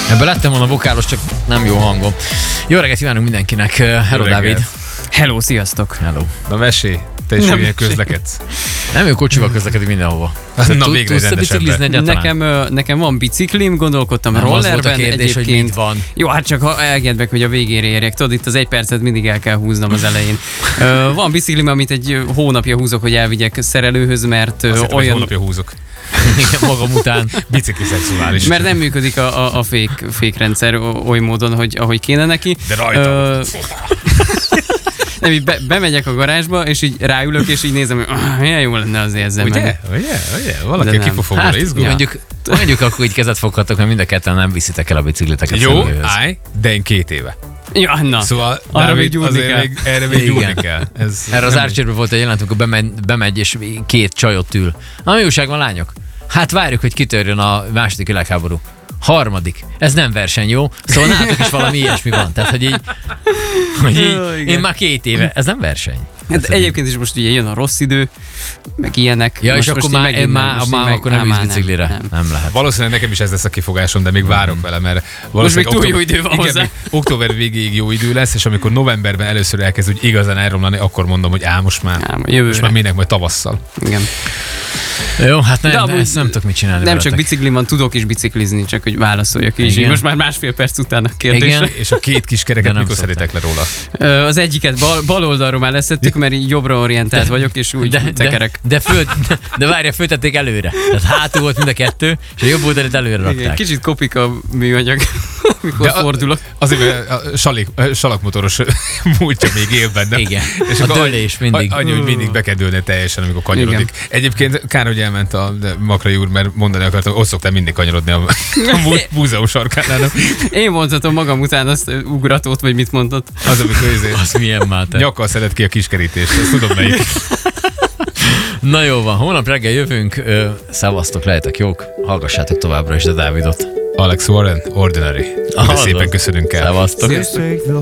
Ebből lettem volna vokálos, csak nem jó hangom. Jó reggelt kívánunk mindenkinek. Hello, Dávid. Hello, sziasztok. Hello. Na mesélj, te is milyen közlekedsz. Nem jó kocsival közlekedik mindenhova. Na végre rendesebben. Nekem van biciklim, gondolkodtam nem rollerben. Az volt a kérdés, hogy mit van. Jó, hát csak ha elengedek, hogy a végére érjek. Tudod, itt az 1 percet mindig el kell húznom az elején. Van biciklim, amit egy hónapja húzok, hogy elvigyek szerelőhöz, mert olyan... hónapja húzok. Igen, magam után. Bicikli szexuális. Mert nem működik a fékrendszer oly módon, hogy ahogy kéne neki. De rajta. Nem, így bemegyek a garázsba, és így ráülök, és így nézem, hogy milyen jó lenne azért ezzel Ugye? Valaki a kipufogóra izgul. Mondjuk akkor így kezet foghatok, mert mind a ketten nem viszitek el a bicikliteket. Jó, de én 2 éve. Ja, na. Szóval arra még gyúrni kell. Erre még gyúrni kell. Erre az Archerben volt egy jelent, amikor bemegy és 2 csajot ül. Ami újság van, lányok? Hát várjuk, hogy kitörjön a második világháború. 3. Ez nem verseny, jó? Szóval nálatok is valami ilyesmi van. Tehát, hogy így én már 2 éve. Ez nem verseny. Hát egyébként is most ugye jön a rossz idő, meg ilyenek. Ja, és akkor akkor nem ülsz biciklire. Nem lehet. Valószínűleg nekem is ez lesz a kifogásom, de még várok vele, mert most még túl jó idő van hozzá. Október végéig jó idő lesz, és amikor novemberben először elkezd úgy igazán elromlani, akkor mondom, hogy most már minek majd tavasszal. Igen. Jó, hát ezt nem tudok mit csinálni. Nem csak biciklim van, tudok is biciklizni, csak hogy válaszoljak is. Most már 1,5 perc után a kérdésre. Igen. És a 2 kis kereket mikor szedétek le róla? Az egyiket bal oldalról már leszettük, mert így jobbra orientált vagyok, és úgy tekerek. De várja, föltették előre. Tehát hátul volt mind a 2, és a jobb oldalit előre rakták. Kicsit kopik a műanyag, mikor fordulok. Azért a salakmotoros múltja még él benne. Igen, és a dőlés mindig. Annyi, hogy mindig be kell dőlni teljesen, amikor kanyarodik. Egyébként kár, hogy elment a Makrai úr, mert mondani akartam, hogy ott szoktál mindig kanyarodni a múzeum sarkánál. Én mondhatom magam után azt ugratót, vagy mit mondott. Az, amikor az milyen máter. Nyakkal szedett ki a kiskerítést, ezt tudom melyik. Na jó van, holnap reggel jövünk, szevasztok, lehetek jók, hallgassátok továbbra is a Dávidot. Alex Warren, Ordinary. Szépen köszönünk el. Szevasztok.